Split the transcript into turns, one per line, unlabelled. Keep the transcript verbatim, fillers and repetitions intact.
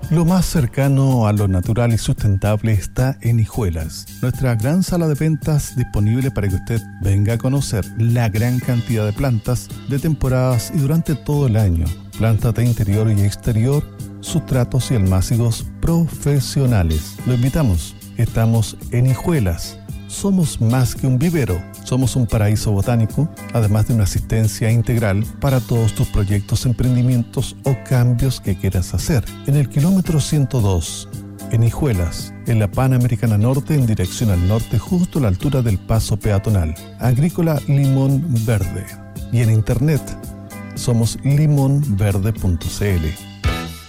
Lo más cercano a lo natural y sustentable está en Hijuelas, nuestra gran sala de ventas disponible para que usted venga a conocer la gran cantidad de plantas de temporadas y durante todo el año. Plantas de interior y exterior, sustratos y almácigos profesionales. Lo invitamos. Estamos en Hijuelas. Somos más que un vivero. Somos un paraíso botánico, además de una asistencia integral para todos tus proyectos, emprendimientos o cambios que quieras hacer. En el kilómetro ciento dos, en Hijuelas, en la Panamericana Norte, en dirección al norte, justo a la altura del paso peatonal. Agrícola Limón Verde. Y en internet, somos limón verde punto c l.